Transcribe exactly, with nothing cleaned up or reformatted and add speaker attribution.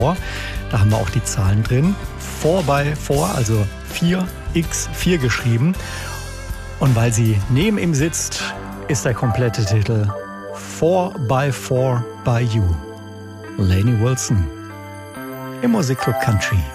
Speaker 1: Da haben wir auch die Zahlen drin. four by four, also vier mal vier geschrieben. Und weil sie neben ihm sitzt, ist der komplette Titel four by four by You. Lainey Wilson im Musikclub Country.